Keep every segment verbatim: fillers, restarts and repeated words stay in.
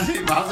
जी बाल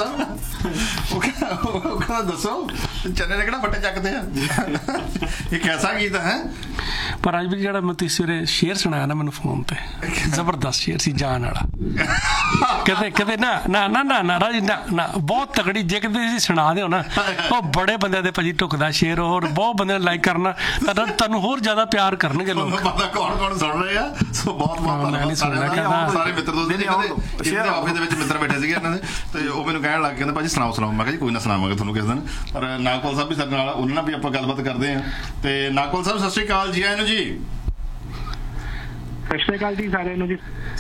साहब दसो चने ने किहड़ा फट्टे चकते हैं ये कैसा गीत है पर अज भी जिहड़ा मैं तुसीं सवेरे शेर सुनाया ना मैनूं फोन ते जबरदस्त शेर सी जान वाला कहते कहते ना ना ना ना ना राजी ना ना बहुत तगड़ी जे कहते तुसीं सुना दिओ ना ਉਹ बड़े बंदे दे भाजी ढुकदा शेर और बहुत बंदे लाइक करना तुहानूं होर ज़्यादा प्यार करनगे लोग पता कौन कौन सुन रहे आ सो बहुत बहुत ਸਾਰੇ ਮਿੱਤਰ ਦੋਸਤ ਨੇ ਕਹਿੰਦੇ ਆਫਿਸ ਦੇ ਵਿੱਚ ਮਿੱਤਰ ਬੈਠੇ ਸੀਗੇ ਇਹਨਾਂ ਦੇ ਤੇ ਉਹ ਮੈਨੂੰ ਕਹਿਣ ਲੱਗ ਕਹਿੰਦੇ ਭਾਜੀ ਸੁਣਾਓ ਸੁਣਾਓ ਮੈਂ ਕਿਹਾ ਜੀ ਕੋਈ ਨਾ ਸੁਣਾਵਾਂਗੇ ਤੁਹਾਨੂੰ ਕਿਸੇ ਦਿਨ ਪਰ ਨਾਗਪਾਲ ਸਾਹਿਬ ਵੀ ਸਾਡੇ ਨਾਲ ਉਹਨਾਂ ਨਾਲ ਵੀ ਆਪਾਂ ਗੱਲਬਾਤ ਕਰਦੇ ਹਾਂ ਤੇ ਨਾਗਪਾਲ ਸਾਹਿਬ ਸਤਿ ਸ਼੍ਰੀ ਅਕਾਲ ਜੀ ਆਇਆਂ ਨੂੰ ਜੀ ਸਤਿ ਸ਼੍ਰੀ ਅਕਾਲ ਜੀ ਸਾਰਿਆਂ ਨੂੰ ਜੀ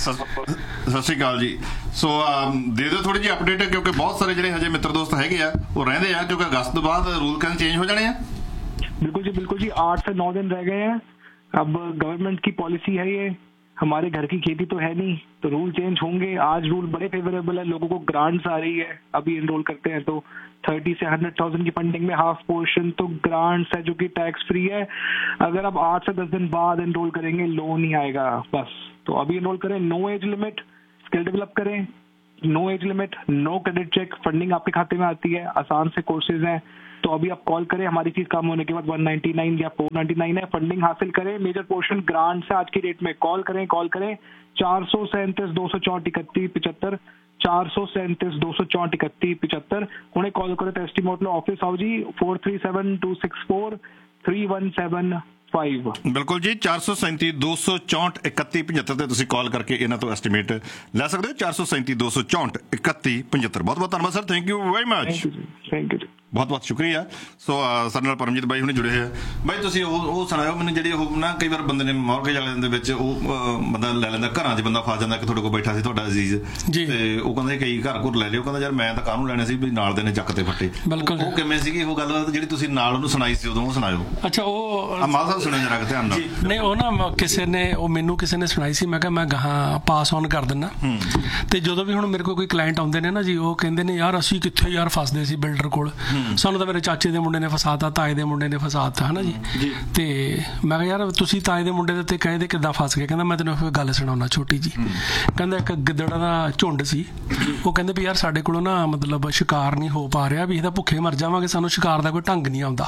ਸਤਿ ਸ਼੍ਰੀ ਅਕਾਲ ਜੀ ਸੋ ਦੇ ਦਿਓ ਥੋੜੀ ਜਿਹੀ ਅਪਡੇਟ ਕਿਉਂਕਿ ਬਹੁਤ ਸਾਰੇ ਜਿਹੜੇ ਹਜੇ ਮਿੱਤਰ ਦੋਸਤ ਹੈਗੇ ਆ ਉਹ ਰਹਿੰਦੇ ਆ ਕਿਉਂਕਿ ਅਗਸਤ ਤੋਂ ਬਾਅਦ रूल कैसे चेंज हो जाने हैं बिल्कुल जी बिल्कुल जी आठ से नौ दिन रह गए हैं अब गवर्नमेंट की पॉलिसी है ये हमारे घर की खेती तो है नहीं तो रूल चेंज होंगे आज रूल बड़े फेवरेबल है लोगों को ग्रांट्स आ रही है अभी एनरोल करते हैं तो थर्टी से हंड्रेड थाउजेंड की फंडिंग में हाफ पोर्शन तो ग्रांट्स है जो कि टैक्स फ्री है अगर आप आठ से दस दिन बाद एनरोल करेंगे लोन ही आएगा बस तो अभी एनरोल करें no age limit skill develop करें no age limit no credit check funding आपके खाते में आती है आसान से कोर्सेज हैं तो अभी आप कॉल करें हमारी चीज काम होने के बाद वन नाइन्टी नाइन या फोर नाइन्टी नाइन है फंडिंग हासिल करें मेजर पोर्शन ग्रांट से आज की डेट में कॉल करें कॉल करें चार सौ सैंतीस दो सौ चौंठ इकतीस पिछहत्तर चार सौ सैंतीस दो सौ चौंठ इकतीस पिछहत्तर उन्हें कॉल करें तो एस्टीमोट लो ऑफिस आओ जी four three seven to six four three one seven बिल्कुल जी चार सौ सैंती दो सौ चौंठ इकती पचहत्तर ਤੇ ਤੁਸੀਂ ਕਾਲ ਕਰਕੇ ਇਹਨਾਂ ਤੋਂ ਐਸਟੀਮੇਟ ਲੈ ਸਕਦੇ ਹੋ ਚਾਰ ਸੌ ਸੈਂਤੀ ਦੋ ਸੌ ਚੌਂਠ ਇਕੱਤੀ ਪਚਹੱਤਰ ਬਹੁਤ ਬਹੁਤ ਧੰਨਵਾਦ sir thank you very much thank you ਬਹੁਤ ਬਹੁਤ ਸ਼ੁਕਰੀਆ ਸੋ ਸਾਡੇ ਨਾਲ ਪਰਮਜੀਤ ਬਾਈ ਹੁਣੇ ਜੁੜੇ ਹੋਏ ਬਾਈ ਤੁਸੀਂ ਉਹ ਉਹ ਸੁਣਾਇਓ ਮੈਨੂੰ ਜਿਹੜੀ ਉਹ ਨਾ ਕਈ ਵਾਰ ਬੰਦੇ ਨੇ ਮੌਰਗੇਜ ਵਾਲਿਆਂ ਦੇ ਵਿੱਚ ਉਹ ਬੰਦਾ ਲੈ ਲੈਂਦਾ ਘਰਾਂ 'ਚ ਬੰਦਾ ਫਸ ਜਾਂਦਾ ਕਿ ਤੁਹਾਡੇ ਕੋਲ ਬੈਠਾ ਸੀ ਤੁਹਾਡਾ ਅਜ਼ੀਜ਼ ਤੇ ਉਹ ਕਹਿੰਦੇ ਕਈ ਘਰ ਘੁਰ ਲੈ ਲਿਓ ਕਹਿੰਦਾ ਯਾਰ ਮੈਂ ਤਾਂ ਕਾਹਨੂੰ ਲੈਣੇ ਸੀ ਵੀ ਨਾਲ ਦੇ ਨੇ ਚੱਕ ਤੇ ਫੱਟੇ ਉਹ ਕਿਵੇਂ ਸੀਗੀ ਉਹ ਗੱਲ ਜਿਹੜੀ ਤੁਸੀਂ ਨਾਲ ਉਹਨੂੰ ਸੁਣਾਈ ਸੀ ਉਦੋਂ ਉਹ ਸੁਣਾਇਓ ਅੱਛਾ ਉਹ ਮਾਲ ਸਾਹਿਬ ਸੁਣਿਆ ਜਰਾ ਧਿਆਨ ਨਾਲ ਨਹੀਂ ਉਹ ਨਾ ਕਿਸੇ ਨੇ ਉਹ ਮੈਨੂੰ ਕਿਸੇ ਨੇ ਸੁਣਾਈ ਸੀ ਮੈਂ ਕਿਹਾ ਮੈਂ ਗਾਹਾਂ ਪਾਸ ਔਨ ਕਰ ਦਿੰਦਾ ਤੇ ਜਦੋਂ ਵੀ ਹੁਣ ਮੇਰੇ ਕੋਲ ਕੋਈ ਕਲਾਇੰਟ ਆਉਂਦੇ ਨੇ ਨਾ ਜੀ ਉਹ ਕਹਿੰਦੇ ਨੇ ਯਾਰ ਅਸੀਂ ਕਿੱਥੇ ਯਾਰ ਫਸਦੇ ਸੀ ਬਿਲਡਰ ਕੋਲ ਸਾਨੂੰ ਤਾਂ ਮੇਰੇ ਚਾਚੇ ਦੇ ਮੁੰਡੇ ਨੇ ਫਸਾਤਾ ਤਾਏ ਦੇ ਮੁੰਡੇ ਨੇ ਫਸਾਤਾ ਹੈ ਨਾ ਜੀ ਤੇ ਮੈਂ ਕਿਹਾ ਯਾਰ ਤੁਸੀਂ ਤਾਏ ਦੇ ਮੁੰਡੇ ਦੇ ਉੱਤੇ ਕਹੇ ਦੇ ਕਿੱਦਾਂ ਫਸ ਗਏ ਕਹਿੰਦਾ ਮੈਂ ਤੈਨੂੰ ਇੱਕ ਗੱਲ ਸੁਣਾਉਣਾ ਛੋਟੀ ਜੀ ਕਹਿੰਦਾ ਇੱਕ ਗਿੱਦੜਾਂ ਦਾ ਝੁੰਡ ਸੀ ਉਹ ਕਹਿੰਦੇ ਵੀ ਯਾਰ ਸਾਡੇ ਕੋਲੋਂ ਨਾ ਮਤਲਬ ਸ਼ਿਕਾਰ ਨਹੀਂ ਹੋ ਪਾ ਰਿਹਾ ਵੀ ਇਹਦਾ ਭੁੱਖੇ ਮਰ ਜਾਵਾਂਗੇ ਸਾਨੂੰ ਸ਼ਿਕਾਰ ਦਾ ਕੋਈ ਢੰਗ ਨਹੀਂ ਆਉਂਦਾ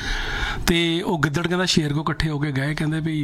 ਤੇ ਉਹ ਗਿੱਦੜ ਕਹਿੰਦਾ ਸ਼ੇਰ ਕੋ ਇਕੱਠੇ ਹੋ ਕੇ ਗਏ ਕਹਿੰਦੇ ਵੀ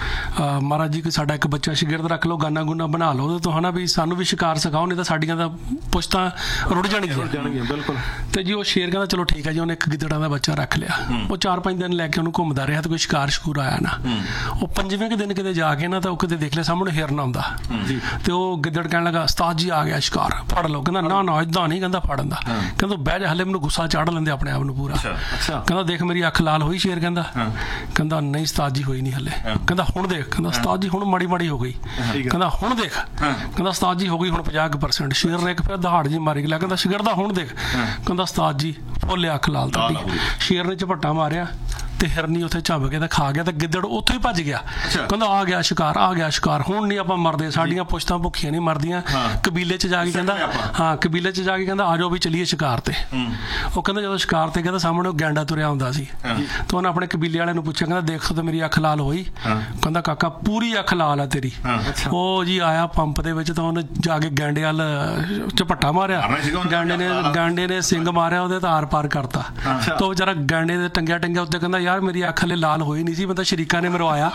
ਮਹਾਰਾਜ ਜੀ ਕੋਈ ਸਾਡਾ ਇੱਕ ਬੱਚਾ ਸ਼ਾਗਿਰਦ ਰੱਖ ਲਓ ਗਾਨਾ ਗੁਨਾ ਬਣਾ ਲਓ ਉਹਦੇ ਤੋਂ ਹੈ ਨਾ ਵੀ ਸਾਨੂੰ ਵੀ ਸ਼ਿਕਾਰ ਸਿਖਾਓ ਨਹੀਂ ਤਾਂ ਸਾਡੀਆਂ ਤਾਂ ਪੁਸ਼ਤਾਂ ਰੁੜ ਜਾਣਗੀਆਂ ਬਿਲਕੁਲ ਤੇ ਜੀ ਉਹ ਸ਼ੇਰ ਕਹਿੰਦਾ ਚਲੋ ਠੀਕ ਹੈ ਜੀ ਉਹਨੇ ਇੱਕ ਗਿੱਦੜਾਂ ਦਾ ਬੱਚਾ ਰੱਖ ਲਿਆ ਉਹ ਚਾਰ ਪੰਜ ਦਿਨ ਲੈ ਕੇ ਉਹਨੂੰ ਘੁੰਮਦਾ ਰਿਹਾ ਤੇ ਕੋਈ ਸ਼ਿਕਾਰ ਸ਼ਿਕੂਰ ਆਇਆ ਨਾ ਉਹ ਪੰਜਵੇਂ ਕੁ ਦਿਨ ਕਿਤੇ ਜਾ ਕੇ ਨਾ ਤਾਂ ਉਹ ਕਿਤੇ ਦੇਖ ਲਿਆ ਸਾਹਮਣੇ ਹਿਰਨ ਆਉਂਦਾ ਤੇ ਉਹ ਗਿੱਦੜ ਕਹਿਣ ਲੱਗਾ ਉਸਤਾਦ ਜੀ ਆ ਗਿਆ ਸ਼ਿਕਾਰ ਫੜ ਲਓ ਕਹਿੰਦਾ ਨਾ ਨਾ ਏਦਾਂ ਨਹੀਂ ਕਹਿੰਦਾ ਫੜਨ ਦਾ ਕਹਿੰਦਾ ਬਹਿ ਜਾ ਹਲੇ ਮੈਨੂੰ ਗੁੱਸਾ ਚਾੜ ਲੈਂਦੇ ਆਪਣੇ ਆਪ ਨੂੰ ਪੂਰਾ ਕਹਿੰਦਾ ਦੇਖ ਮੇਰੀ ਅੱਖ ਲਾਲ ਹੋਈ ਸ਼ੇਰ ਕਹਿੰਦਾ ਕਹਿੰਦਾ ਨਹੀਂ ਉਸਤਾਦ ਜੀ ਹੋਈ ਨਹੀਂ ਹਲੇ ਕਹਿੰਦਾ ਹੁਣ ਦੇਖ ਕਹਿੰਦਾ ਉਸਤਾਦ ਜੀ ਹੁਣ ਮਾੜੀ ਮਾੜੀ ਹੋ ਗਈ ਕਹਿੰਦਾ ਹੁਣ ਦੇਖ ਕਹਿੰਦਾ ਉਸਤਾਦ ਜੀ ਹੋ ਗਈ ਹੁਣ ਪੰਜਾਹ ਕੁ ਪਰਸੈਂਟ ਸ਼ੇਰ ਨੇ ਇੱਕ ਫਿਰ ਦਹਾੜ ਜੀ ਮਾਰੀ ਗਿਆ ਕਹਿੰਦਾ ਸ਼ਾਗਿਰਦਾ ਹੁਣ ਦੇਖ ਕਹਿੰਦਾ ਉਸਤਾਦ ਜੀ ਫੁੱਲ ਅੱਖ ਲਾਲ ਤੁਹਾਡੀ ਸ਼ੇਰ ਨੇ ਝਪੱਟਾ ਮਾਰਿਆ ਤੇ ਹਿਰਨੀ ਉੱਥੇ ਝੱਬ ਕੇ ਤਾਂ ਖਾ ਗਿਆ ਤੇ ਗਿੱਦੜ ਉੱਥੋਂ ਹੀ ਭੱਜ ਗਿਆ ਕਹਿੰਦਾ ਆ ਗਿਆ ਸ਼ਿਕਾਰ ਆ ਗਿਆ ਸ਼ਿਕਾਰ ਹੁਣ ਨਹੀਂ ਆਪਾਂ ਮਰਦੇ ਸਾਡੀਆਂ ਪੁਸ਼ਤਾਂ ਭੁੱਖੀਆਂ ਨਹੀਂ ਮਰਦੀਆਂ ਕਬੀਲੇ 'ਚ ਜਾ ਕੇ ਕਹਿੰਦਾ ਹਾਂ ਕਬੀਲੇ 'ਚ ਜਾ ਕੇ ਕਹਿੰਦਾ ਆ ਜਾਓ ਵੀ ਚੱਲੀਏ ਸ਼ਿਕਾਰ ਤੇ ਉਹ ਕਹਿੰਦਾ ਜਦੋਂ ਸ਼ਿਕਾਰ ਤੇ ਕਹਿੰਦਾ ਸਾਹਮਣੇ ਉਹ ਗੈਂਡਾ ਤੁਰਿਆ ਹੁੰਦਾ ਸੀ ਤੇ ਉਹਨੇ ਆਪਣੇ ਕਬੀਲੇ ਵਾਲਿਆਂ ਨੂੰ ਪੁੱਛਿਆ ਕਹਿੰਦਾ ਦੇਖੋ ਤਾਂ ਮੇਰੀ ਅੱਖ ਲਾਲ ਹੋਈ ਕਹਿੰਦਾ ਕਾਕਾ ਪੂਰੀ ਅੱਖ ਲਾਲ ਆ ਤੇਰੀ ਉਹ ਜੀ ਆਇਆ ਪੰਪ ਦੇ ਵਿੱਚ ਤਾਂ ਉਹਨੇ ਜਾ ਕੇ ਗੈਂਡੇ ਵੱਲ ਝਪੱਟਾ ਮਾਰਿਆ ਗੈਂਡੇ ਨੇ ਗੈਂਡੇ ਨੇ ਸਿੰਗ ਮਾਰਿਆ ਉਹਦੇ ਤਾਂ ਆਰ ਪਾਰ ਕਰਤਾ ਤਾਂ ਉਹ ਵਿਚਾਰਾ ਗੈਂਡੇ ਦੇ ਟੰਗਿਆ ਟੰਗਿਆ ਉੱਤੇ ਕਹਿੰਦਾ ਯਾਰ ਮੇਰੀ ਅੱਖ ਹਲੇ ਲਾਲ ਹੋਈ ਨਹੀਂ ਸੀ ਮੈਂ ਤਾਂ ਸ਼ਰੀਕਾਂ ਨੇ ਮਰਵਾਇਆ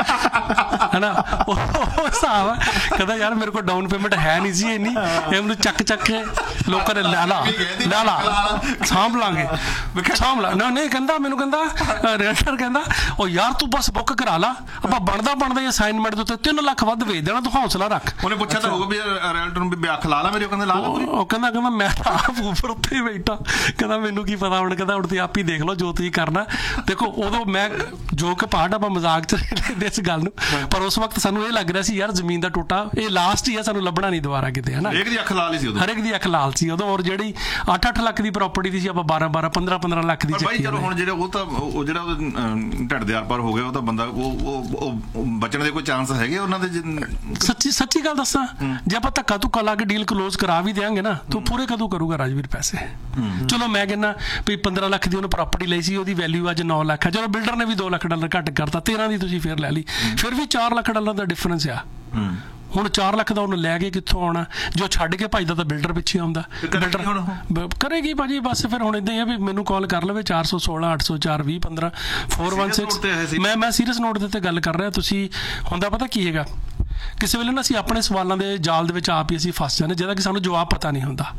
ਹੈ ਨਾ ਉਹ ਹਿਸਾਬ ਕਹਿੰਦਾ ਯਾਰ ਮੇਰੇ ਕੋਲ ਡਾਊਨ ਪੇਮੈਂਟ ਹੈ ਨਹੀਂ ਸੀ ਇੰਨੀ ਇਹ ਮੈਨੂੰ ਚੱਕ ਚੱਕ ਕੇ ਲੋਕਾਂ ਨੇ ਲੈ ਲਾ ਲੈ ਲਾ ਸਾਂਭ ਲਾਂਗੇ ਸਾਂਭ ਲਾ ਨਾ ਨਹੀਂ ਕਹਿੰਦਾ ਮੈਨੂੰ ਕਹਿੰਦਾ ਰੈਂਟਰ ਕਹਿੰਦਾ ਉਹ ਯਾਰ ਤੂੰ ਬਸ ਬੁੱਕ ਕਰਾ ਲਾ ਆਪਾਂ ਬਣਦਾ ਬਣਦਾ ਅਸਾਈਨਮੈਂਟ ਦੇ ਉੱਤੇ ਤਿੰਨ ਲੱਖ ਵੱਧ ਵੇਚ ਦੇਣਾ ਤੂੰ ਹੌਸਲਾ ਰੱਖ ਉਹਨੇ ਪੁੱਛਿਆ ਤਾਂ ਹੋਊਗਾ ਵੀ ਰੈਂਟਰ ਨੂੰ ਵੀ ਅੱਖ ਲਾ ਲਾ ਮੇਰੇ ਕਹਿੰਦਾ ਲਾ ਲਾ ਉਹ ਕਹਿੰਦਾ ਕਹਿੰਦਾ ਮੈਂ ਤਾਂ ਆਪ ਉੱਪਰ ਉੱਤੇ ਹੀ ਬੈਠਾ ਕਹਿੰਦਾ ਮੈਨੂੰ ਕੀ ਪਤਾ ਹੁਣ ਕਹਿੰਦਾ ਹੁਣ ਤੁਸੀਂ ਆਪ ਹੀ ਦੇਖ ਲਓ ਜੋ ਤੁਸੀਂ ਕਰਨਾ ਦੇਖੋ ਉਦੋਂ ਮੈਂ ਜੋ ਕਿ ਪਾਰਟ ਆਪਾਂ ਮਜ਼ਾਕ 'ਚ ਲੈਂਦੇ ਇਸ ਗੱਲ ਨੂੰ ਪਰ ਉਸ ਵਕਤ ਸਾਨੂੰ ਇਹ ਲੱਗ ਰਿਹਾ ਸੀ ਯਾਰ ਜ਼ਮੀਨ ਦਾ ਟੋਟਾ ਇਹ ਲਾਸਟ ਹੀ ਆ ਸਾਨੂੰ ਲੱਭਣਾ ਨਹੀਂ ਦੁਬਾਰਾ ਕਿਤੇ ਹੈ ਨਾ ਹਰੇਕ ਦੀ ਅੱਖ ਲਾਲ ਸੀ ਉਦੋਂ ਹਰੇਕ ਦੀ ਅੱਖ ਲਾਲ ਸੀ ਉਦੋਂ ਔਰ ਜਿਹੜੀ ਅੱਠ ਅੱਠ ਲੱਖ ਦੀ ਪ੍ਰਾਪਰਟੀ ਦੀ ਸੀ ਆਪਾਂ ਬਾਰਾਂ ਬਾਰਾਂ ਪੰਦਰਾਂ ਪੰਦਰਾਂ ਲੱਖ ਦੀ ਚੱਕੀ ਚਲੋ ਹੁਣ ਜਿਹੜੇ ਉਹ ਤਾਂ ਉਹ ਜਿਹੜਾ ਉਹਦੇ ਢਿੱਡ ਦੇ ਆਰ ਪਾਰ ਹੋ ਗਿਆ ਉਹ ਤਾਂ ਬੰਦਾ ਉਹ ਬਚਣ ਦੇ ਕੋਈ ਚਾਂਸ ਹੈਗੇ ਉਹਨਾਂ ਦੇ ਸੱਚੀ ਸੱਚੀ ਗੱਲ ਦੱਸਾਂ ਜੇ ਆਪਾਂ ਧੱਕਾ ਧੁੱਕਾ ਲਾ ਕੇ ਡੀਲ ਕਲੋਜ਼ ਕਰਾ ਵੀ ਦਿਆਂਗੇ ਨਾ ਤਾਂ ਪੂਰੇ ਕਦੋਂ ਕਰੂਗਾ ਰਾਜਵੀਰ ਪੈਸੇ ਚਲੋ ਮੈਂ ਕਹਿੰਦਾ ਵੀ ਪੰਦਰਾਂ ਲੱਖ ਦੀ ਉਹਨੇ ਪ੍ਰਾਪਰਟੀ ਲਈ ਸੀ ਉਹਦੀ ਵੈਲਿਊ ਅੱਜ ਨੌ ਲੱਖ ਹੈ ਚਲੋ ਬਿਲਡਰ ਨੇ ਵੀ ਦੋ ਲੱਖ ਡਾਲਰ ਘੱਟ ਕਰਤਾ ਤੇਰਾਂ ਦੀ ਤੁਸੀਂ ਫਿਰ ਲੈ ਲਈ ਫਿਰ ਵੀ ਚਾਰ ਲੱਖ ਡਾਲਰ ਦਾ ਡਿਫਰੈਂਸ ਆ ਹੁਣ ਚਾਰ ਲੱਖ ਦਾ ਉਹਨੂੰ ਲੈ ਕੇ ਕਿੱਥੋਂ ਆਉਣਾ? ਜੋ ਛੱਡ ਕੇ ਭੱਜਦਾ ਤਾਂ ਬਿਲਡਰ ਪਿੱਛੇ ਆਉਂਦਾ। ਬਿਲਡਰ ਕਰੇਗੀ ਭਾਜੀ ਬਸ। ਫਿਰ ਹੁਣ ਇਦਾਂ ਹੀ ਆ ਵੀ ਮੈਨੂੰ ਕਾਲ ਕਰ ਲਵੇ ਚਾਰ ਸੌ ਸੋਲਾਂ ਅੱਠ ਸੌ ਚਾਰ ਵੀਹ ਪੰਦਰਾਂ ਫੋਰ ਵਨ ਸਿਕਸ। ਮੈਂ ਮੈਂ ਸੀਰੀਅਸ ਨੋਟ ਦੇ ਉੱਤੇ ਗੱਲ ਕਰ ਰਿਹਾ। ਤੁਸੀਂ ਹੁੰਦਾ ਪਤਾ ਕੀ ਹੈਗਾ, ਕਿਸੇ ਵੇਲੇ ਨਾ ਅਸੀਂ ਆਪਣੇ ਸਵਾਲਾਂ ਦੇ ਜਾਲ ਦੇ ਵਿੱਚ ਆਪ ਹੀ ਅਸੀਂ ਫਸ ਜਾਂਦੇ ਜਿਹਦਾ ਕਿ ਸਾਨੂੰ ਜਵਾਬ ਪਤਾ ਨਹੀਂ ਹੁੰਦਾ।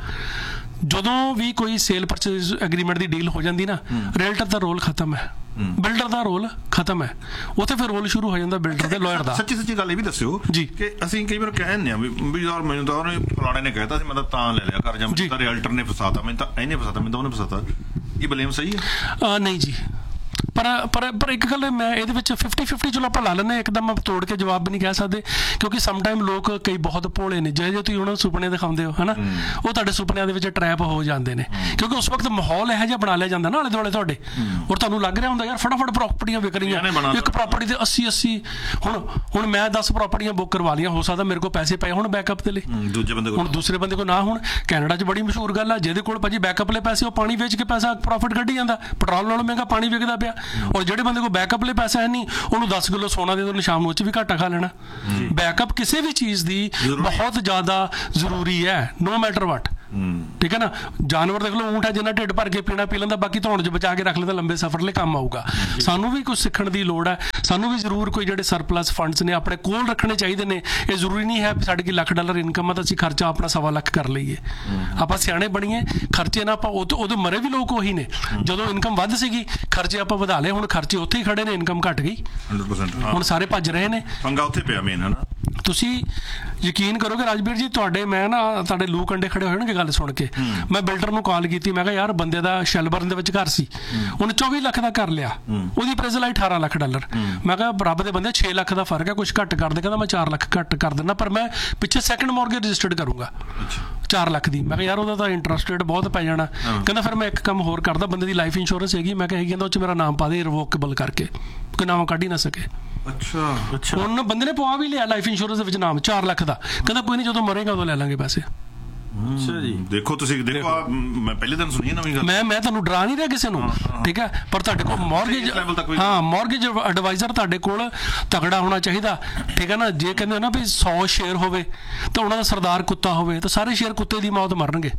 ਜਦੋਂ ਵੀ ਕੋਈ ਸੇਲ ਪਰਚੇਜ਼ ਐਗਰੀਮੈਂਟ ਦੀ ਡੀਲ ਹੋ ਜਾਂਦੀ ਨਾ, ਰੀਅਲਟਰ ਦਾ ਰੋਲ ਖਤਮ ਹੈ, ਬਿਲਡਰ ਦਾ ਰੋਲ ਖਤਮ ਹੈ। ਉੱਥੇ ਫਿਰ ਰੋਲ ਸ਼ੁਰੂ ਹੋ ਜਾਂਦਾ ਬਿਲਡਰ ਤੇ ਲਾਇਰ ਦਾ। ਸੱਚੀ ਸੱਚੀ ਗੱਲ ਇਹ ਵੀ ਦੱਸਿਓ ਜੀ ਕਿ ਅਸੀਂ ਕਈ ਵਾਰ ਕਹਿੰਦੇ ਆ ਵੀ ਯਾਰ ਮੈਨੂੰ ਤਾਂ ਉਹਨੇ ਫਲਾਣੇ ਨੇ ਕਹਿਤਾ ਸੀ, ਮੈਂ ਤਾਂ ਲੈ ਲਿਆ ਕਰ, ਜਾਂ ਤਾਂ ਰੀਅਲਟਰ ਨੇ ਫਸਾਤਾ, ਮੈਨੂੰ ਤਾਂ ਇਹਨੇ ਫਸਾਤਾ, ਮੈਨੂੰ ਤਾਂ ਉਹਨੇ ਫਸਾਤਾ। ਇਹ ਬਲੇਮ ਸਹੀ ਹੈ? ਨਹੀਂ ਜੀ, ਪਰ ਪਰ ਪਰ ਇੱਕ ਗੱਲ ਮੈਂ ਇਹਦੇ ਵਿੱਚ ਫਿਫਟੀ ਫਿਫਟੀ ਚਲੋ ਆਪਾਂ ਲਾ ਲੈਂਦੇ, ਇੱਕਦਮ ਤੋੜ ਕੇ ਜਵਾਬ ਵੀ ਨਹੀਂ ਕਹਿ ਸਕਦੇ, ਕਿਉਂਕਿ ਸਮਟਾਈਮ ਲੋਕ ਕਈ ਬਹੁਤ ਭੋਲੇ ਨੇ। ਜਿਹੇ ਜਿਹੇ ਤੁਸੀਂ ਉਹਨਾਂ ਨੂੰ ਸੁਪਨੇ ਦਿਖਾਉਂਦੇ ਹੋ ਹਨਾ, ਉਹ ਤੁਹਾਡੇ ਸੁਪਨਿਆਂ ਦੇ ਵਿੱਚ ਟਰੈਪ ਹੋ ਜਾਂਦੇ ਨੇ, ਕਿਉਂਕਿ ਉਸ ਵਕਤ ਮਾਹੌਲ ਇਹੋ ਜਿਹਾ ਬਣਾ ਲਿਆ ਜਾਂਦਾ ਨਾ ਆਲੇ ਦੁਆਲੇ ਤੁਹਾਡੇ, ਔਰ ਤੁਹਾਨੂੰ ਲੱਗ ਰਿਹਾ ਹੁੰਦਾ ਯਾਰ ਫਟਾਫਟ ਪ੍ਰਾਪਰਟੀਆਂ ਵਿਕ ਰਹੀਆਂ, ਇੱਕ ਪ੍ਰਾਪਰਟੀ ਤੇ ਅੱਸੀ ਅੱਸੀ। ਹੁਣ ਹੁਣ ਮੈਂ ਦਸ ਪ੍ਰਾਪਰਟੀਆਂ ਬੁੱਕ ਕਰਵਾ ਲਈਆਂ, ਹੋ ਸਕਦਾ ਮੇਰੇ ਕੋਲ ਪੈਸੇ ਪਏ ਹੁਣ ਬੈਕਅਪ ਦੇ ਲਈ, ਦੂਜੇ ਬੰਦੇ ਹੁਣ ਦੂਸਰੇ ਬੰਦੇ ਕੋਲ ਨਾ ਹੁਣ। ਕੈਨੇਡਾ 'ਚ ਬੜੀ ਮਸ਼ਹੂਰ ਗੱਲ ਆ, ਜਿਹਦੇ ਕੋਲ ਭਾਜੀ ਬੈਕਅਪ ਲਈ ਪੈਸੇ, ਉਹ ਪਾਣੀ ਵੇਚ ਕੇ ਪੈਸਾ ਪ੍ਰੋਫਿਟ ਕੱਢੀ ਜਾਂਦਾ। ਪੈਟਰੋਲ ਨਾਲੋਂ ਮਹਿੰਗਾ ਪਾਣੀ ਵਿਕਦਾ ਪਿਆ। ਔਰ ਜਿਹੜੇ ਬੰਦੇ ਕੋਲ ਬੈਕਅਪ ਲਈ ਪੈਸਾ ਹੈ ਨਹੀਂ, ਉਹਨੂੰ ਦਸ ਕਿਲੋ ਸੋਨਾ ਦੇ ਦੋ, ਸ਼ਾਮ ਨੂੰ ਉਹ 'ਚ ਵੀ ਘਾਟਾ ਖਾ ਲੈਣਾ। ਬੈਕਅਪ ਕਿਸੇ ਵੀ ਚੀਜ਼ ਦੀ ਬਹੁਤ ਜ਼ਿਆਦਾ ਜ਼ਰੂਰੀ ਹੈ, ਨੋ ਮੈਟਰ ਵਾਟ। ਠੀਕ ਹੈ ਨਾ। ਜਾਨਵਰ ਦੇਖ ਲਓ, ਊਂਠ ਹੈ ਜਿੰਨਾ ਢਿੱਡ ਭਰ ਕੇ ਪੀਣਾ ਪੀ ਲੈਂਦਾ, ਬਾਕੀ ਧੌਣ 'ਚ ਬਚਾ ਕੇ ਰੱਖ ਲੈਂਦਾ, ਲੰਬੇ ਸਫ਼ਰ ਲਈ ਕੰਮ ਆਊਗਾ। ਸਾਨੂੰ ਵੀ ਕੁਝ ਸਿੱਖਣ ਦੀ ਲੋੜ ਹੈ। ਸਾਨੂੰ ਵੀ ਜ਼ਰੂਰ ਕੋਈ ਜਿਹੜੇ ਸਰਪਲਸ ਫੰਡਸ ਨੇ ਆਪਣੇ ਕੋਲ ਰੱਖਣੇ ਚਾਹੀਦੇ ਨੇ। ਇਹ ਜ਼ਰੂਰੀ ਨਹੀਂ ਹੈ ਵੀ ਸਾਡੇ ਕੋਲ ਲੱਖ ਡਾਲਰ ਇਨਕਮ ਆ ਤਾਂ ਅਸੀਂ ਖਰਚਾ ਆਪਣਾ ਸਵਾ ਲੱਖ ਕਰ ਲਈਏ। ਆਪਾਂ ਸਿਆਣੇ ਬਣੀਏ, ਖਰਚੇ ਨਾ ਆਪਾਂ ਉਦੋਂ ਉਦੋਂ ਮਰੇ ਵੀ ਲੋਕ ਉਹੀ ਨੇ। ਜਦੋਂ ਇਨਕਮ ਵੱਧ ਸੀਗੀ ਖਰਚੇ ਆਪਾਂ ਵਧਾ ਲਏ, ਹੁਣ ਖਰਚੇ ਉੱਥੇ ਹੀ ਖੜੇ ਨੇ, ਇਨਕਮ ਘਟ ਗਈ। ਹੁਣ ਸਾਰੇ ਭੱਜ ਰਹੇ ਨੇ, ਪੰਗਾ ਉੱਥੇ ਪਿਆ ਮੇਨ ਹੈ ਨਾ। ਤੁਸੀਂ ਯਕੀਨ ਕਰੋਗੇ ਰਾਜਵੀਰ ਜੀ, ਤੁਹਾਡੇ ਮੈਂ ਨਾ ਤੁਹਾਡੇ ਲੂ ਕੰਡੇ ਖੜੇ ਹੋਏ ਹੋਣਗੇ ਗੱਲ ਸੁਣ ਕੇ। ਮੈਂ ਬਿਲਡਰ ਨੂੰ ਕਾਲ ਕੀਤੀ, ਮੈਂ ਕਿਹਾ ਯਾਰ ਬੰਦੇ ਦਾ ਸ਼ੈਲਬਰਨ ਦੇ ਵਿੱਚ ਘਰ ਸੀ, ਉਹਨੇ ਚੌਵੀ ਲੱਖ ਦਾ ਕਰ ਲਿਆ, ਉਹਦੀ ਅਪਰੇਜ਼ਲ ਆਈ ਅਠਾਰਾਂ ਲੱਖ ਡਾਲਰ। ਮੈਂ ਕਿਹਾ ਰੱਬ ਦੇ ਬੰਦੇ ਛੇ ਲੱਖ ਦਾ ਫਰਕ ਹੈ, ਕੁਛ ਘੱਟ ਕਰ ਦੇ। ਕਹਿੰਦਾ ਮੈਂ ਚਾਰ ਲੱਖ ਘੱਟ ਕਰ ਦਿੰਦਾ, ਪਰ ਮੈਂ ਪਿੱਛੇ ਸੈਕਿੰਡ ਮੌਰਗੇਜ ਰਜਿਸਟਰਡ ਕਰੂੰਗਾ ਚਾਰ ਲੱਖ ਦੀ। ਮੈਂ ਕਿਹਾ ਯਾਰ ਉਹਦਾ ਤਾਂ ਇੰਟਰਸਟ ਰੇਟ ਬਹੁਤ ਪੈ ਜਾਣਾ। ਕਹਿੰਦਾ ਫਿਰ ਮੈਂ ਇੱਕ ਕੰਮ ਹੋਰ ਕਰਦਾ, ਬੰਦੇ ਦੀ ਲਾਈਫ ਇੰਸ਼ੋਰੈਂਸ ਹੈਗੀ, ਮੈਂ ਕਿਹਾ ਹੈਗੀ, ਕਹਿੰਦਾ ਉਹ 'ਚ ਮੇਰਾ ਨਾਮ ਪਾ ਦੇ ਰਿਵੋਕੇਬਲ ਕਰਕੇ, ਕੋਈ ਨਾਮ ਕੱਢ ਹੀ ਨਾ ਸਕੇ। ਅੱਛਾ ਅੱਛਾ। ਹੁਣ ਬੰਦੇ ਨੇ ਪਵਾ ਵੀ ਲਿਆ ਲਾਈਫ ਇੰਸ਼ੋਰੈਂਸ ਦੇ ਵਿੱਚ ਨਾਮ ਚਾਰ ਲੱਖ ਦਾ। ਕਹਿੰਦਾ ਕੋਈ ਨਹੀਂ, ਜਦੋਂ ਮਰੇਗਾ ਉਦੋਂ ਲੈ ਲਾਂਗੇ ਪੈਸੇ। ਅੱਛਾ ਜੀ, ਦੇਖੋ ਤੁਸੀਂ ਦੇਖੋ, ਮੈਂ ਪਹਿਲੇ ਦਿਨ ਸੁਣੀ ਨਵੀਂ ਗੱਲ। ਮੈਂ ਮੈਂ ਤੁਹਾਨੂੰ ਡਰਾ ਨਹੀਂ ਰਿਹਾ ਕਿਸੇ ਨੂੰ, ਠੀਕ ਹੈ, ਪਰ ਤੁਹਾਡੇ ਕੋਲ ਮੌਰਗੇਜ, ਹਾਂ ਮੌਰਗੇਜ ਐਡਵਾਈਜ਼ਰ ਤੁਹਾਡੇ ਕੋਲ ਤਗੜਾ ਹੋਣਾ ਚਾਹੀਦਾ, ਠੀਕ ਹੈ ਨਾ। ਜੇ ਕਹਿੰਦੇ ਨਾ ਵੀ ਸੌ ਸ਼ੇਅਰ ਹੋਵੇ ਤਾਂ ਉਹਨਾਂ ਦਾ ਸਰਦਾਰ ਕੁੱਤਾ ਹੋਵੇ ਤਾਂ ਸਾਰੇ ਸ਼ੇਅਰ ਕੁੱਤੇ ਦੀ ਮੌਤ ਮਰਨਗੇ।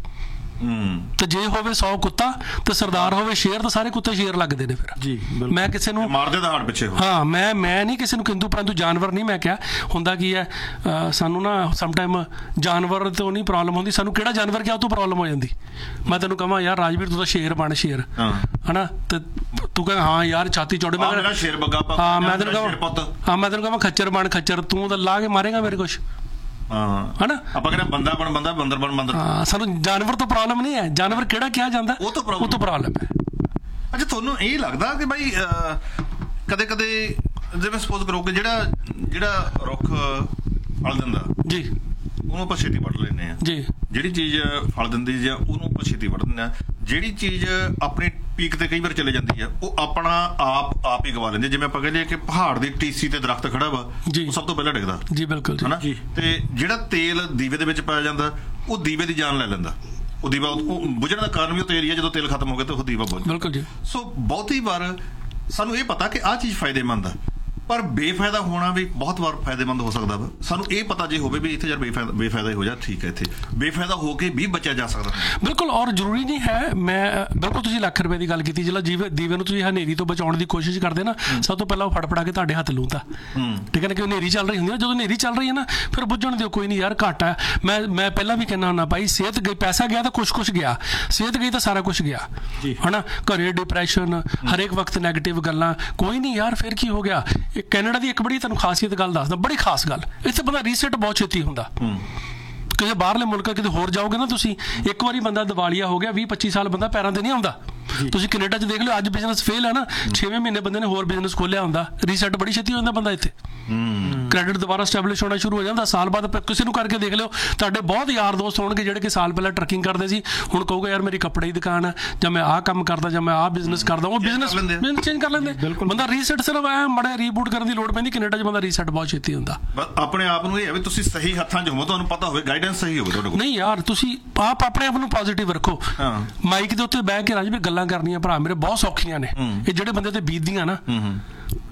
ਤੇ ਜੇ ਹੋਵੇ ਸੌ ਕੁੱਤਾ ਤੇ ਸਰਦਾਰ ਹੋਵੇ ਸ਼ੇਰ, ਤਾਂ ਸਾਰੇ ਕੁੱਤੇ ਸ਼ੇਰ ਲੱਗਦੇ ਨੇ। ਫਿਰ ਜੀ ਮੈਂ ਕਿਸੇ ਨੂੰ ਮਾਰਦੇ ਦਾ ਹਾੜ ਪਿੱਛੇ, ਹਾਂ ਮੈਂ ਮੈਂ ਨਹੀਂ ਕਿਸੇ ਨੂੰ ਕਿੰਤੂ ਪਰੰਤੂ ਜਾਨਵਰ ਨਹੀਂ ਮੈਂ ਕਿਹਾ। ਹੁੰਦਾ ਕੀ ਹੈ, ਸਾਨੂੰ ਨਾ ਸਮਟਾਈਮ ਜਾਨਵਰ ਤੋਂ ਨਹੀਂ ਪ੍ਰੋਬਲਮ ਹੁੰਦੀ, ਸਾਨੂੰ ਕਿਹੜਾ ਜਾਨਵਰ ਕਿਹਾ ਉਹ ਤੋਂ ਪ੍ਰੋਬਲਮ ਹੋ ਜਾਂਦੀ। ਮੈਂ ਤੈਨੂੰ ਕਹਾਂ ਯਾਰ ਰਾਜਵੀਰ ਤੂੰ ਤਾਂ ਸ਼ੇਰ ਬਣ ਸ਼ੇਰ, ਹਨਾ, ਤੇ ਤੂੰ ਕਹੇ ਹਾਂ ਯਾਰ ਛਾਤੀ ਚੌੜੇ, ਮੈਂ ਸ਼ੇਰ ਬੱਗਾ, ਹਾਂ ਮੈਂ ਤੈਨੂੰ ਕਹਾਂ ਹਾਂ ਮੈਂ ਤੈਨੂੰ ਕਹਾਂ ਖੱਚਰ ਬਣ ਖੱਚਰ, ਤੂੰ ਤਾਂ ਲਾ ਕੇ ਮਾਰੇਗਾ ਮੇਰੇ ਕੁਛ, ਹਨਾ। ਆਪਾਂ ਕਹਿੰਦੇ ਬੰਦਾ ਬਣ ਬੰਦਾ, ਬੰਦਰ ਬਣ ਬੰਦਰ। ਹਾਂ, ਸਾਨੂੰ ਜਾਨਵਰ ਤੋਂ ਪ੍ਰੋਬਲਮ ਨਹੀਂ ਹੈ, ਜਾਨਵਰ ਕਿਹੜਾ ਕਿਹਾ ਜਾਂਦਾ ਉਹ ਤੋਂ ਪ੍ਰੋਬਲਮ ਹੈ। ਅੱਛਾ, ਤੁਹਾਨੂੰ ਇਹ ਲੱਗਦਾ ਕਿ ਬਾਈ ਕਦੇ ਕਦੇ ਜਿਵੇਂ ਸਪੋਜ਼ ਕਰੋ ਕਿ ਜਿਹੜਾ ਜਿਹੜਾ ਰੁੱਖ ਫਲ ਦਿੰਦਾ ਜੀ, ਉਹਨੂੰ ਆਪਾਂ ਛੇਤੀ ਵੱਢ ਲੈਂਦੇ ਹਾਂ ਜੀ। ਜਿਹੜੀ ਚੀਜ਼ ਫਲ ਦਿੰਦੀ ਜਾਂ ਉਹਨੂੰ ਆਪਾਂ ਛੇਤੀ ਵੱਢ ਦਿੰਦੇ ਹਾਂ। ਜਿਹੜੀ ਚੀਜ਼ ਆਪਣੀ ਪੀਕ ਤੇ ਕਈ ਵਾਰ ਚਲੇ ਜਾਂਦੀ ਹੈ, ਉਹ ਆਪਣਾ ਆਪ ਆਪ ਹੀ ਗਵਾ ਲੈਂਦੇ। ਜਿਵੇਂ ਆਪਾਂ ਕਹਿੰਦੇ ਕਿ ਪਹਾੜ ਦੀ ਟੀਸੀ ਤੇ ਦਰਖਤ ਖੜਾ ਵਾ, ਉਹ ਸਭ ਤੋਂ ਪਹਿਲਾਂ ਡਿੱਗਦਾ ਜੀ, ਬਿਲਕੁਲ ਹਨਾ। ਤੇ ਜਿਹੜਾ ਤੇਲ ਦੀਵੇ ਦੇ ਵਿੱਚ ਪਾਇਆ ਜਾਂਦਾ, ਉਹ ਦੀਵੇ ਦੀ ਜਾਨ ਲੈ ਲੈਂਦਾ। ਉਹ ਦੀਵਾ ਉਹ ਬੁਝਣ ਦਾ ਕਾਰਨ ਵੀ ਉਹ ਤੇਲ ਹੀ ਹੈ, ਜਦੋਂ ਤੇਲ ਖਤਮ ਹੋ ਗਿਆ ਤਾਂ ਉਹ ਦੀਵਾ ਬੁਝ। ਬਿਲਕੁਲ ਜੀ। ਸੋ ਬਹੁਤੀ ਵਾਰ ਸਾਨੂੰ ਇਹ ਪਤਾ ਕਿ ਆਹ ਚੀਜ਼ ਫਾਇਦੇਮੰਦ ਆ, ਪਰ ਬੇਫਾਇਦਾ ਹੋਣਾ ਵੀ ਬਹੁਤ ਵਾਰ ਫਾਇਦੇਮੰਦ ਹੋ ਸਕਦਾ ਵਾ। ਸਾਨੂੰ ਇਹ ਪਤਾ ਜੇ ਹੋਵੇ ਵੀ ਇੱਥੇ ਯਾਰ ਬੇਫਾਇਦਾ ਬੇਫਾਇਦਾ ਹੀ ਹੋ ਜਾ, ਠੀਕ ਹੈ, ਇੱਥੇ ਬੇਫਾਇਦਾ ਹੋ ਕੇ ਵੀ ਬਚਿਆ ਜਾ ਸਕਦਾ। ਬਿਲਕੁਲ, ਔਰ ਜ਼ਰੂਰੀ ਨਹੀਂ ਹੈ। ਮੈਂ ਬਿਲਕੁਲ ਤੁਸੀਂ ਲੱਖ ਰੁਪਏ ਦੀ ਗੱਲ ਕੀਤੀ, ਜਿਹੜਾ ਜੀਵੇ ਦੀਵੇ ਨੂੰ ਤੁਸੀਂ ਹਨੇਰੀ ਤੋਂ ਬਚਾਉਣ ਦੀ ਕੋਸ਼ਿਸ਼ ਕਰਦੇ ਨਾ, ਸਭ ਤੋਂ ਪਹਿਲਾਂ ਉਹ ਫੜ ਫੜਾ ਕੇ ਤੁਹਾਡੇ ਹੱਥ ਲੂਤਾ, ਠੀਕ ਹੈ ਨਾ। ਕਿ ਹਨੇਰੀ ਚੱਲ ਰਹੀ ਹੁੰਦੀ ਨਾ, ਜਦੋਂ ਹਨੇਰੀ ਚੱਲ ਰਹੀ ਹੈ ਨਾ, ਫਿਰ ਬੁੱਝਣ ਦਿਓ, ਕੋਈ ਨਹੀਂ ਯਾਰ ਘੱਟ ਹੈ। ਮੈਂ ਮੈਂ ਪਹਿਲਾਂ ਵੀ ਕਹਿੰਦਾ ਹੁੰਦਾ ਭਾਈ, ਸਿਹਤ ਗਈ, ਪੈਸਾ ਗਿਆ ਤਾਂ ਕੁਛ ਕੁਛ ਗਿਆ, ਸਿਹਤ ਗਈ ਤਾਂ ਸਾਰਾ ਕੁਛ ਗਿਆ, ਹਨਾ। ਘਰੇ ਡਿਪਰੈਸ਼ਨ, ਹਰੇਕ ਵਕਤ ਨੈਗੇਟਿਵ ਗੱਲਾਂ, ਕੋਈ ਨਹੀਂ ਯਾਰ ਫਿਰ ਕੀ ਹੋ ਗਿਆ। ਇਹ ਕੈਨੇਡਾ ਦੀ ਇੱਕ ਬੜੀ ਤੁਹਾਨੂੰ ਖਾਸੀਅਤ ਗੱਲ ਦੱਸਦਾ, ਬੜੀ ਖਾਸ ਗੱਲ, ਇੱਥੇ ਬੰਦਾ ਰੀਸੈਟ ਬਹੁਤ ਛੇਤੀ ਹੁੰਦਾ। ਕਿਸੇ ਬਾਹਰਲੇ ਮੁਲਕ ਕਿਤੇ ਹੋਰ ਜਾਓਗੇ ਨਾ ਤੁਸੀਂ, ਇੱਕ ਵਾਰੀ ਬੰਦਾ ਦਿਵਾਲੀਆ ਹੋ ਗਿਆ, ਵੀਹ ਪੱਚੀ ਸਾਲ ਬੰਦਾ ਪੈਰਾਂ ਤੇ ਨਹੀਂ ਆਉਂਦਾ। ਤੁਸੀਂ ਕੈਨੇਡਾ 'ਚ ਦੇਖ ਲਿਓ, ਅੱਜ ਬਿਜ਼ਨਸ ਫੇਲ ਹੈ ਨਾ, ਛੇਵੇਂ ਮਹੀਨੇ ਬੰਦੇ ਨੇ ਹੋਰ ਬਿਜ਼ਨਸ ਖੋਲਿਆ ਹੁੰਦਾ, ਰੀਸੈਟ ਬੜੀ ਛੇਤੀ ਹੋ ਜਾਂਦਾ ਬੰਦਾ ਇੱਥੇ। ਕ੍ਰੈਡਿਟ ਦੁਬਾਰਾ ਸਟੈਬਲਿਸ਼ ਹੋਣਾ ਸ਼ੁਰੂ ਹੋ ਜਾਂਦਾ ਸਾਲ ਬਾਅਦ। ਕਿਸੇ ਨੂੰ ਕਰਕੇ ਦੇਖ ਲਿਓ, ਤੁਹਾਡੇ ਬਹੁਤ ਯਾਰ ਦੋਸਤ ਹੋਣਗੇ ਜਿਹੜੇ ਕਿ ਸਾਲ ਪਹਿਲਾਂ ਟਰੱਕਿੰਗ ਕਰਦੇ ਸੀ, ਹੁਣ ਕਹੂਗਾ ਯਾਰ ਮੇਰੀ ਕੱਪੜੇ ਦੀ ਦੁਕਾਨ ਹੈ, ਜਾਂ ਮੈਂ ਆਹ ਕੰਮ ਕਰਦਾ, ਜਾਂ ਮੈਂ ਆਹ ਬਿਜ਼ਨਸ ਕਰਦਾ, ਉਹ ਬਿਜ਼ਨਸ ਬਿਜ਼ਨਸ ਚੇਂਜ ਕਰ ਲੈਂਦੇ। ਬੰਦਾ ਰੀਸੈਟ ਸਿਰਫ ਐ ਮੜਾ ਰੀਬੂਟ ਕਰਨ ਦੀ ਲੋੜ ਪੈਂਦੀ। ਕੈਨੇਡਾ 'ਚ ਬੰਦਾ ਰੀਸੈਟ ਬਹੁਤ ਛੇਤੀ ਹੁੰਦਾ। ਆਪਣੇ ਆਪ ਨੂੰ ਇਹ ਹੈ ਵੀ ਤੁਸੀਂ ਸਹੀ ਹੱਥਾਂ 'ਚ ਹੋਵੋ, ਤੁਹਾਨੂੰ ਪਤਾ ਹੋਵੇ, ਗਾਈਡੈਂਸ ਸਹੀ ਹੋਵੇ ਤੁਹਾਡੇ ਕੋਲ। ਨਹੀਂ ਯਾਰ, ਤੁਸੀਂ ਆਪ ਆਪਣੇ ਆਪ ਨੂੰ ਪੋਜ਼ਿਟਿਵ ਰੱਖੋ। ਮਾਈਕ ਦੇ ਉੱਤੇ ਬਹਿ ਕੇ ਰਾਜਵੀਰ ਗੱਲਾਂ ਕਰਨੀਆਂ ਭਰਾ ਮੇਰੇ ਬਹੁਤ ਸੌਖੀਆਂ ਨੇ, ਇਹ ਜਿਹੜੇ ਬੰਦੇ ਤੇ ਬੀਤਦੀਆਂ ਨਾ,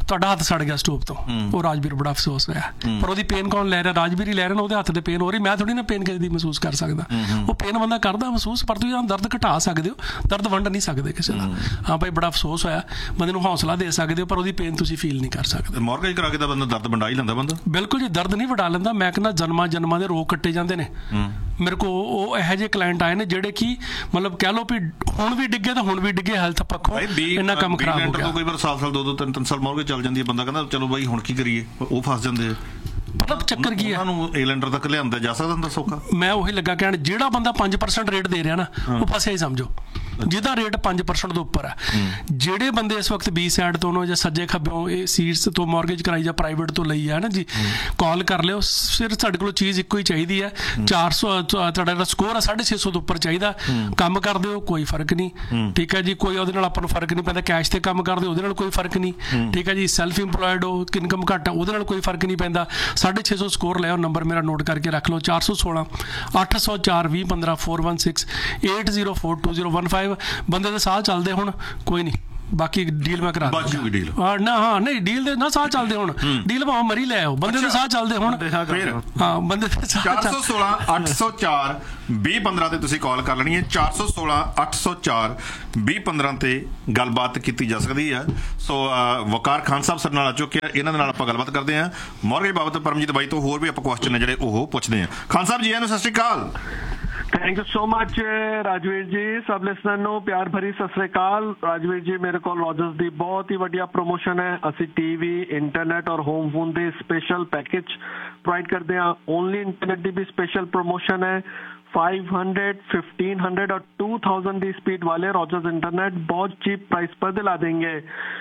ਤੁਹਾਡਾ ਹੱਥ ਸੜ ਗਿਆ ਸਟੋਵ ਤੋਂ, ਉਹ ਰਾਜਵੀਰ ਬੜਾ ਅਫਸੋਸ ਹੋਇਆ। ਪਰ ਉਹਦੀ ਪੇਨ ਕੌਣ ਲੈ ਰਿਹਾ? ਰਾਜਵੀਰ ਹੀ ਲੈ ਰਿਹਾ ਨਾ, ਉਹਦੇ ਹੱਥ ਤੇ ਪੇਨ ਹੋ ਰਹੀ। ਮੈਂ ਥੋੜੀ ਨਾ ਪੇਨ ਕਿਸੇ ਦੀ ਮਹਿਸੂਸ ਕਰ ਸਕਦਾ, ਉਹ ਪੇਨ ਬੰਦਾ ਕਰਦਾ ਮਹਿਸੂਸ। ਪਰ ਤੁਸੀਂ ਦਰਦ ਘਟਾ ਸਕਦੇ ਹੋ, ਦਰਦ ਵੰਡ ਨਹੀਂ ਸਕਦੇ ਕਿਸੇ ਦਾ। ਹਾਂ ਭਾਈ ਬੜਾ ਅਫਸੋਸ ਹੋਇਆ, ਬੰਦੇ ਨੂੰ ਹੌਸਲਾ ਦੇ ਸਕਦੇ ਹੋ, ਪਰ ਉਹਦੀ ਪੇਨ ਤੁਸੀਂ ਫੀਲ ਨਹੀਂ ਕਰ ਸਕਦੇ। ਮੌਰਗੇਜ ਕਰਾ ਕੇ ਤਾਂ ਬੰਦਾ ਦਰਦ ਵੰਡਾ ਹੀ ਲੈਂਦਾ ਬੰਦਾ। ਬਿਲਕੁਲ ਜੀ, ਦਰਦ ਨਹੀਂ ਵੰਡਾ ਲੈਂਦਾ। ਮੈਂ ਕਹਿੰਦਾ ਜਨਮਾਂ ਜਨਮਾਂ ਦੇ ਰੋਗ ਕੱਟੇ ਜਾਂਦੇ ਨੇ। ਮੇਰੇ ਕੋਲ ਉਹ ਇਹੋ ਜਿਹੇ ਕਲਾਇੰਟ ਆਏ ਨੇ ਜਿਹੜੇ ਕਿ ਮਤਲਬ ਕਹਿ ਲਓ ਵੀ ਹੁਣ ਵੀ ਡਿੱਗੇ ਤਾਂ ਹੁਣ ਵੀ ਡਿੱਗੇ ਹੈਲਥ ਪੱਖੋਂ, ਇੰਨਾ ਕੰਮ ਖਰਾਬ ਹੋ ਗਿਆ। ਕਈ ਵਾਰ ਸਾਲ ਸਾਲ ਦੋ ਦੋ ਤਿੰਨ ਤਿੰਨ ਸਾਲ ਮੌਰਗੇਜ ਚੱਲ ਜਾਂਦੀ ਹੈ, ਬੰਦਾ ਕਹਿੰਦਾ ਚਲੋ ਬਾਈ ਹੁਣ ਕੀ ਕਰੀਏ, ਉਹ ਫਸ ਜਾਂਦੇ ਆ। ਮਤਲਬ ਚੱਕਰ ਕੀ ਹੈ, ਉਹਨਾਂ ਨੂੰ ਏ ਲੈਂਡਰ ਤੱਕ ਲਿਆਂਦਾ ਜਾ ਸਕਦਾ ਹੁੰਦਾ ਸੌਖਾ। ਮੈਂ ਉਹੀ ਲੱਗਾ ਕਹਿਣ, ਜਿਹੜਾ ਬੰਦਾ ਪੰਜ ਪਰਸੈਂਟ ਰੇਟ ਦੇ ਰਿਹਾ ਨਾ ਉਹ ਫਸਿਆ ਹੀ ਸਮਝੋ, ਜਿਹਦਾ ਰੇਟ ਪੰਜ ਪਰਸੈਂਟ ਤੋਂ ਉੱਪਰ ਹੈ। ਜਿਹੜੇ ਬੰਦੇ ਇਸ ਵਕਤ ਬੀ ਸਾਈਡ ਤੋਂ ਜਾਂ ਸੱਜੇ ਖੱਬਿਓਂ ਇਹ ਸੀਟਸ ਤੋਂ ਮੌਰਗੇਜ ਕਰਾਈ ਜਾਂ ਪ੍ਰਾਈਵੇਟ ਤੋਂ ਲਈ ਹੈ ਨਾ ਜੀ, ਕਾਲ ਕਰ ਲਿਓ। ਸਿਰ ਸਾਡੇ ਕੋਲ ਚੀਜ਼ ਇੱਕੋ ਹੀ ਚਾਹੀਦੀ ਹੈ, ਚਾਰ ਸੌ ਤੁਹਾਡਾ ਜਿਹੜਾ ਸਕੋਰ ਹੈ ਸਾਢੇ ਛੇ ਸੌ ਤੋਂ ਉੱਪਰ ਚਾਹੀਦਾ। ਕੰਮ ਕਰਦੇ ਹੋ ਕੋਈ ਫਰਕ ਨਹੀਂ, ਠੀਕ ਹੈ ਜੀ, ਕੋਈ ਉਹਦੇ ਨਾਲ ਆਪਾਂ ਨੂੰ ਫਰਕ ਨਹੀਂ ਪੈਂਦਾ। ਕੈਸ਼ ਤੇ ਕੰਮ ਕਰਦੇ ਉਹਦੇ ਨਾਲ ਕੋਈ ਫਰਕ ਨਹੀਂ, ਠੀਕ ਹੈ ਜੀ। ਸੈਲਫ ਇੰਪਲੋਇਡ ਹੋ, ਇਨਕਮ ਘੱਟ ਹੈ, ਉਹਦੇ ਨਾਲ ਕੋਈ ਫਰਕ ਨਹੀਂ ਪੈਂਦਾ। ਸਾਢੇ ਛੇ ਸੌ ਸਕੋਰ ਲਿਆਓ, ਨੰਬਰ ਮੇਰਾ ਨੋਟ ਕਰਕੇ ਰੱਖ ਲਓ, ਚਾਰ ਸੌ ਸੋਲਾਂ ਅੱਠ ਸੌ ਚਾਰ ਵੀਹ ਪੰਦਰਾਂ four one six eight zero four two zero one five. ਬੰਦੇ ਦੇ ਸਾਹ ਚੱਲਦੇ ਹੁਣ ਕੋਈ ਨਹੀਂ, ਬਾਕੀ ਡੀਲ ਮੈਂ ਕਰਾ ਦਿੰਦਾ। ਹਾਂ ਨਾ, ਹਾਂ ਨਹੀਂ ਡੀਲ ਦੇ ਨਾ ਸਾਹ ਚੱਲਦੇ ਹੁਣ, ਡੀਲ ਭਾਵੇਂ ਮਰੀ ਲੈ ਆਓ, ਬੰਦੇ ਦੇ ਸਾਹ ਚੱਲਦੇ ਹੁਣ। ਹਾਂ ਬੰਦੇ ਦੇ ਸਾਹ। ਚਾਰ ਸੌ ਸੋਲਾਂ ਅੱਠ ਸੌ ਚਾਰ ਵੀਹ ਪੰਦਰਾਂ ਤੇ ਤੁਸੀਂ ਕਾਲ ਕਰ ਲੈਣੀ ਹੈ। ਚਾਰ ਸੌ ਸੋਲਾਂ ਅੱਠ ਸੌ ਚਾਰ ਵੀਹ ਪੰਦਰਾਂ ਤੇ ਗੱਲਬਾਤ ਕੀਤੀ ਜਾ ਸਕਦੀ ਹੈ। ਸੋ ਵਕਾਰ ਖਾਨ ਸਾਹਿਬ ਸਾਡੇ ਨਾਲ ਆ ਚੁੱਕੇ ਆ, ਇਹਨਾਂ ਦੇ ਨਾਲ ਆਪਾਂ ਗੱਲਬਾਤ ਕਰਦੇ ਹਾਂ ਮੌਰਗੇਜ ਬਾਬਤ। ਪਰਮਜੀਤ ਬਾਈ ਤੋਂ ਹੋਰ ਵੀ ਆਪਾਂ ਕੁਐਸਚਨ ਨੇ ਜਿਹੜੇ ਉਹ ਪੁੱਛਦੇ ਹਾਂ। ਖਾਨ ਸਾਹਿਬ ਜੀ, ਇਹਨੂੰ ਸਤਿ ਸ਼੍ਰੀ ਅਕਾਲ। Thank you so much Rajveer जी। सब लिसनर ਨੂੰ ਪਿਆਰ ਭਰੀ ਸਤਿ ਸ੍ਰੀ ਅਕਾਲ। ਰਾਜਵੀਰ ਜੀ, ਮੇਰੇ ਕੋਲ ਰੋਜਰਸ ਦੀ ਬਹੁਤ ਹੀ ਵਧੀਆ ਪ੍ਰੋਮੋਸ਼ਨ ਹੈ। ਅਸੀਂ ਟੀਵੀ, ਇੰਟਰਨੈਟ ਔਰ ਹੋਮ ਫੋਨ ਦੇ ਸਪੈਸ਼ਲ ਪੈਕੇਜ ਪ੍ਰੋਵਾਈਡ ਕਰਦੇ ਹਾਂ। ਓਨਲੀ ਇੰਟਰਨੈਟ ਦੀ ਵੀ ਸਪੈਸ਼ਲ ਪ੍ਰੋਮੋਸ਼ਨ ਹੈ। फाइव हंड्रेड, फिफ्टीन हंड्रेड और टू थाउजेंड ਦੀ ਸਪੀਡ ਵਾਲੇ ਰੋਜਰਸ ਇੰਟਰਨੈਟ ਬਹੁਤ ਚੀਪ ਪ੍ਰਾइस पर दिला देंगे।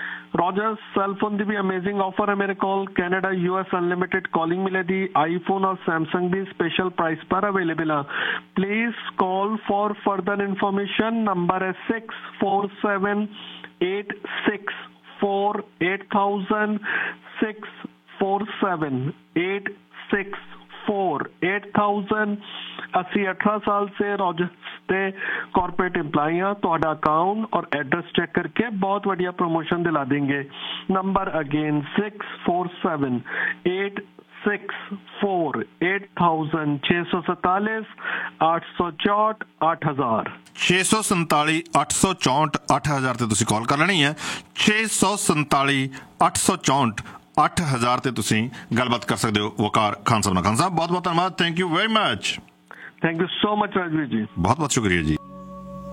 रॉजर्स सेल फोन की भी अमेजिंग ऑफर है मेरे को। कैनेडा यूएस अनलिमिटेड कॉलिंग मिलेगी। आईफोन और सैमसंग भी स्पेशल प्राइस पर अवेलेबल है। Please call for further information. Number है six four seven eight six four eight thousand six four seven eight six four eight thousand. अस्सी अठारह साल से रॉजर्स के कॉर्पोरेट एम्प्लॉय हैं। तो अकाउंट और एड्रेस चेक करके बहुत बढ़िया प्रमोशन दिला देंगे। Number again six four seven eight six four eight thousand छः सौ सैतालीस आठ सौ चौंठ आठ हजार छे सौ संताली अठ सौ चौंठ अठ हजार से तुसी कॉल कर लेनी है। छे सौ संताली अठ सौ चौंठ अठ हजार से तुसी गलबात कर सकते हो वकार खान साहब। खान साहब बहुत बहुत धन्यवाद। Thank you very much. Thank you so much Rajveer जी, बहुत बहुत शुक्रिया जी।